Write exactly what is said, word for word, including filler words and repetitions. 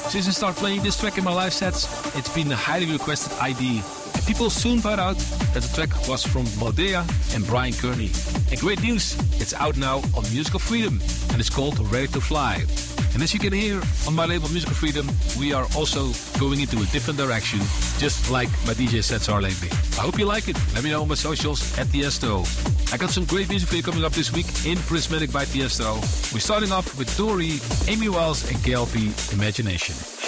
Since I started playing this track in my live sets, it's been a highly requested I D. And people soon found out that the track was from Modea and Brian Kearney. And great news, it's out now on Musical Freedom and it's called Ready to Fly. And as you can hear on my label Musical Freedom, we are also going into a different direction, just like my D J sets are lately. I hope you like it. Let me know on my socials at Tiesto. I got some great music for you coming up this week in Prismatic by Tiesto. We're starting off with Tori, Amy Wells and K L P Imagination.